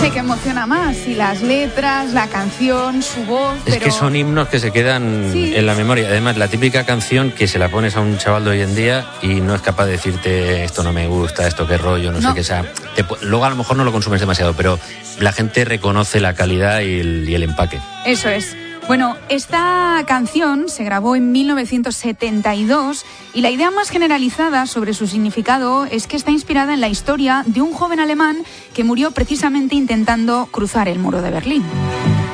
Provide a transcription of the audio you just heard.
sé qué emociona más, si las letras, la canción, su voz. Es que son himnos que se quedan en la memoria. Además, la típica canción que se la pones a un chaval de hoy en día y no es capaz de decirte esto no me gusta, esto qué rollo, no sé qué sea. Luego a lo mejor no lo consumes demasiado, pero la gente reconoce la calidad y el empaque. Eso es. Bueno, esta canción se grabó en 1972 y la idea más generalizada sobre su significado es que está inspirada en la historia de un joven alemán que murió precisamente intentando cruzar el muro de Berlín.